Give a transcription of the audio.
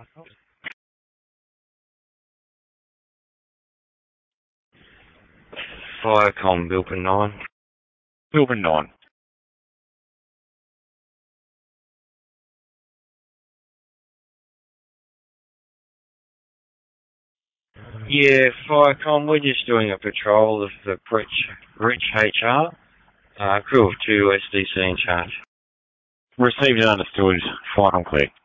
Firecom, Bilpin 9. Bilpin 9. Yeah, Firecom, we're just doing a patrol of the Rich HR. Crew of 2 SDC in charge. Received and understood. Firecom clear.